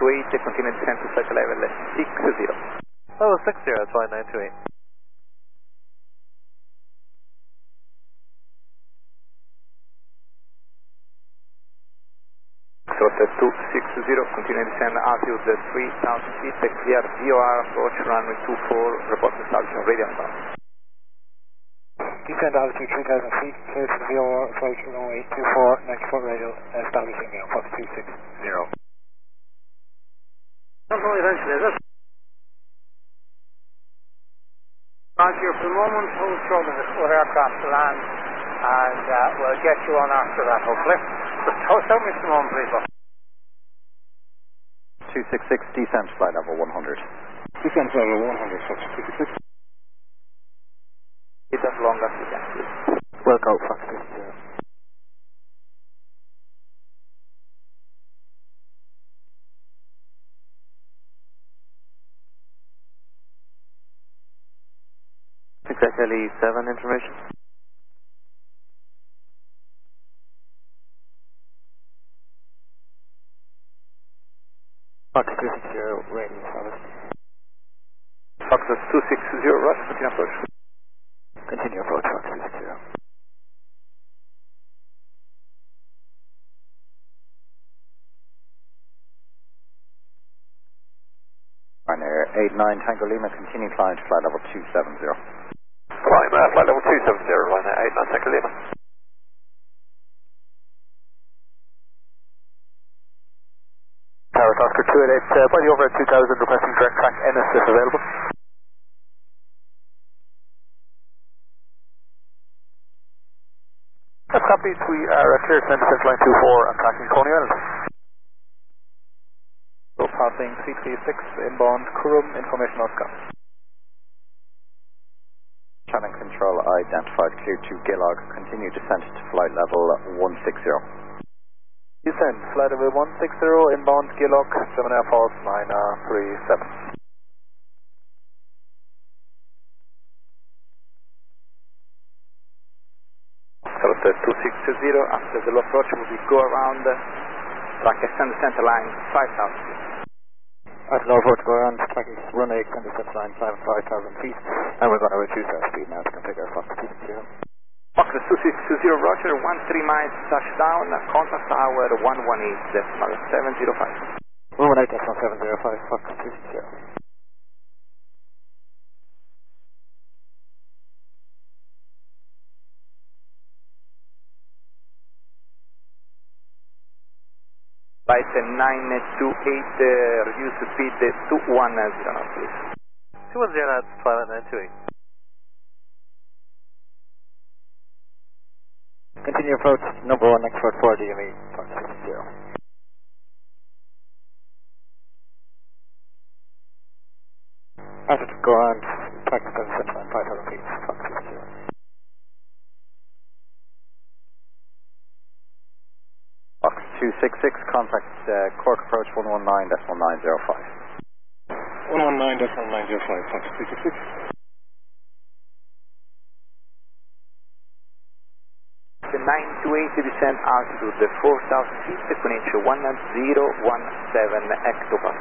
continue descent to flight level 60. Level 60, that's flight 928. Slot 260, continue descend altitude 3,000 feet, clear VOR approach runway 24, report to establishment radio inbound. Descend altitude 3,000 feet, clear to VOR approach runway 24, next report radio, establishing Fox 260. Control eventually, is it? Roger, for the moment, hold short of the foot aircraft to land, and we'll get you on after that, hopefully. But toast out me for the moment, please. 266, descent flight level 100. Descent level 100, Fox 260. It's as long as you can, please. Welcome, Fox 260. Success LE7 information. Fox 260, radio service. Fox 260, roger, continue approach. Continue approach, Fox 260. Ryanair 89 Tango Lima, continue climb to flight level 270. Climb flight level 270, Ryanair 89 Tango Lima. Tower Oscar 288, flight over at 2000, requesting direct track Ennis if available. That's copied, we are clear to send descent line 24 and tracking Coney Island. So passing 336 inbound Kurum, information Oscar. Channel control identified, clear to Gilog, continue descent to flight level 160. Descent, flight level 160, inbound Gilog, Gemini Falls 937. Slot 260, after the low approach we will go around, track extend the center line 5,000 feet. At low approach, go around, track runway extend the center line 5,000 feet, and we're going to reduce our speed now to configure Fox 260. Fox 260, roger, 13 miles touchdown, contact tower 118.705. 118.705, Fox 260. Flight 928, reduce speed to 110 knots, please. 210 knots, flight 928. Continue approach, number 1, next port 4 DME, Fox 260. After to go on, track the center line 5,000 feet, Fox 260. Fox 266, contact Cork approach 119.1905. 119.1905, Fox 266. The 928 descent altitude 4,000 feet, Equinich 1017 hectopascal.